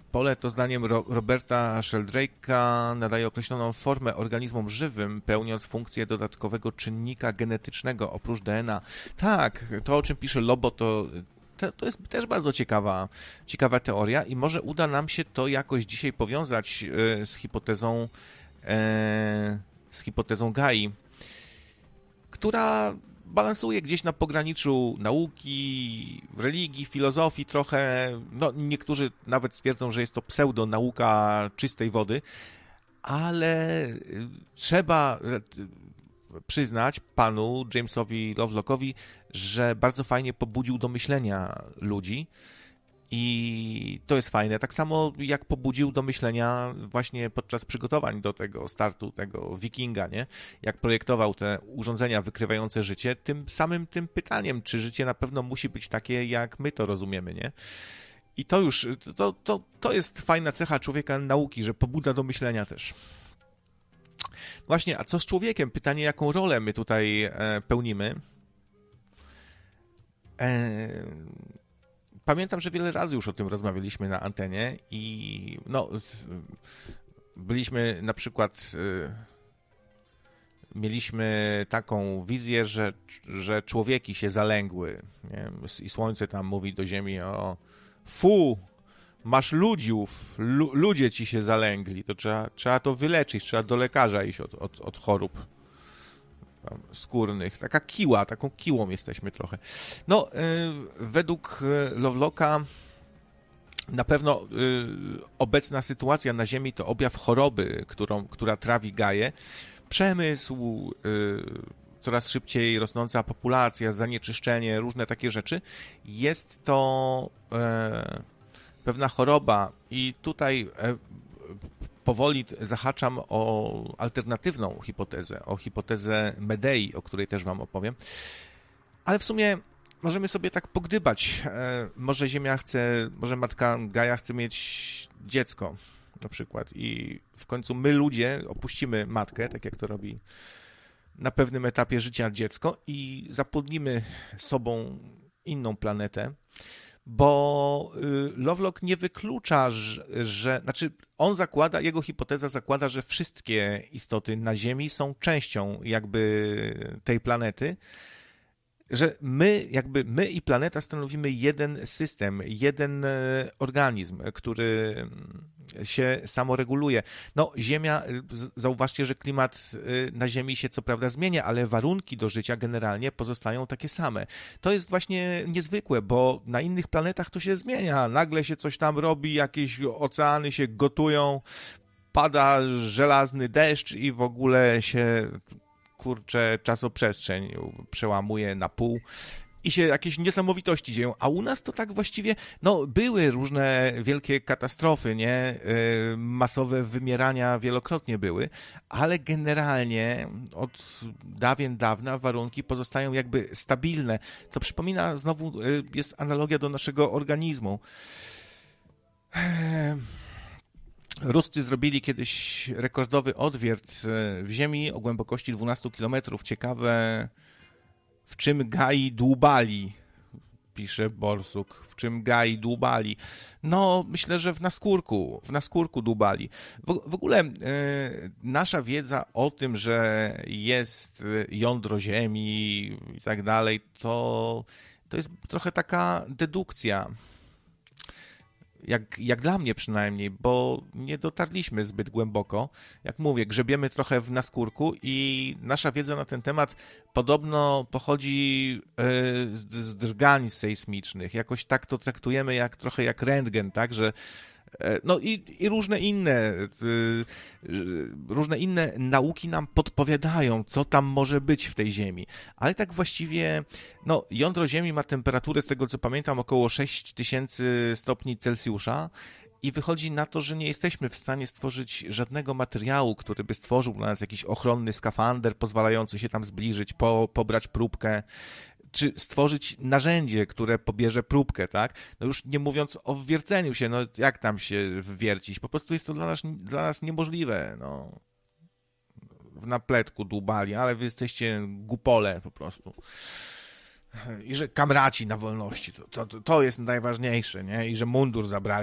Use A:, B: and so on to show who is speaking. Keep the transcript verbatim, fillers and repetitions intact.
A: pole to zdaniem Ro- Roberta Sheldrake'a nadaje określoną formę organizmom żywym, pełniąc funkcję dodatkowego czynnika genetycznego oprócz D N A. Tak, to o czym pisze Lobo to... To, to jest też bardzo ciekawa, ciekawa teoria i może uda nam się to jakoś dzisiaj powiązać z hipotezą, z hipotezą Gai, która balansuje gdzieś na pograniczu nauki, religii, filozofii trochę. No, niektórzy nawet twierdzą, że jest to pseudonauka czystej wody, ale trzeba przyznać panu Jamesowi Lovelockowi, że bardzo fajnie pobudził do myślenia ludzi i to jest fajne. Tak samo jak pobudził do myślenia właśnie podczas przygotowań do tego startu, tego Wikinga, nie? Jak projektował te urządzenia wykrywające życie, tym samym tym pytaniem, czy życie na pewno musi być takie, jak my to rozumiemy, nie? I to już, to, to, to jest fajna cecha człowieka nauki, że pobudza do myślenia też. Właśnie, a co z człowiekiem? Pytanie, jaką rolę my tutaj e, pełnimy? E, pamiętam, że wiele razy już o tym rozmawialiśmy na antenie i no, byliśmy na przykład, e, mieliśmy taką wizję, że, że człowieki się zalęgły, nie? I słońce tam mówi do ziemi o fu, masz ludziów, lu, ludzie ci się zalęgli, to trzeba, trzeba to wyleczyć, trzeba do lekarza iść od, od, od chorób skórnych. Taka kiła, taką kiłą jesteśmy trochę. No, yy, według Lovelocka na pewno yy, obecna sytuacja na Ziemi to objaw choroby, którą, która trawi Gaję. Przemysł, yy, coraz szybciej rosnąca populacja, zanieczyszczenie, różne takie rzeczy. Jest to yy, pewna choroba i tutaj yy, powoli zahaczam o alternatywną hipotezę, o hipotezę Medei, o której też wam opowiem. Ale w sumie możemy sobie tak pogdybać. E, może Ziemia chce, może matka Gaja chce mieć dziecko na przykład i w końcu my ludzie opuścimy matkę, tak jak to robi na pewnym etapie życia dziecko i zapłodnimy sobą inną planetę. Bo Lovelock nie wyklucza, że, że, znaczy on zakłada, jego hipoteza zakłada, że wszystkie istoty na Ziemi są częścią jakby tej planety, że my, jakby my i planeta stanowimy jeden system, jeden organizm, który się samoreguluje. No, Ziemia, zauważcie, że klimat na Ziemi się co prawda zmienia, ale warunki do życia generalnie pozostają takie same. To jest właśnie niezwykłe, bo na innych planetach to się zmienia. Nagle się coś tam robi, jakieś oceany się gotują, pada żelazny deszcz i w ogóle się kurczę, czasoprzestrzeń przełamuje na pół i się jakieś niesamowitości dzieją, a u nas to tak właściwie, no były różne wielkie katastrofy, nie, yy, masowe wymierania wielokrotnie były, ale generalnie od dawien dawna warunki pozostają jakby stabilne, co przypomina znowu, yy, jest analogia do naszego organizmu. Yy. Ruscy zrobili kiedyś rekordowy odwiert w Ziemi o głębokości dwanaście kilometrów. Ciekawe, w czym Gai dłubali, pisze Borsuk. W czym Gai dłubali? No, myślę, że w naskórku, w naskórku dłubali. W, w ogóle e, nasza wiedza o tym, że jest jądro Ziemi i tak dalej, to, to jest trochę taka dedukcja. Jak, jak dla mnie przynajmniej, bo nie dotarliśmy zbyt głęboko. Jak mówię, grzebiemy trochę w naskórku i nasza wiedza na ten temat podobno pochodzi z, z drgań sejsmicznych. Jakoś tak to traktujemy jak trochę jak rentgen, tak, że no i, i różne inne różne inne nauki nam podpowiadają, co tam może być w tej Ziemi. Ale tak właściwie, no, jądro Ziemi ma temperaturę, z tego co pamiętam, około sześć tysięcy stopni Celsjusza i wychodzi na to, że nie jesteśmy w stanie stworzyć żadnego materiału, który by stworzył dla nas jakiś ochronny skafander pozwalający się tam zbliżyć, po, pobrać próbkę, czy stworzyć narzędzie, które pobierze próbkę, tak? No już nie mówiąc o wwierceniu się, no jak tam się wwiercić? Po prostu jest to dla nas, dla nas niemożliwe, no. W napletku dłubali, ale wy jesteście głupole po prostu. I że kamraci na wolności, to, to, to jest najważniejsze, nie? I że mundur zabrali.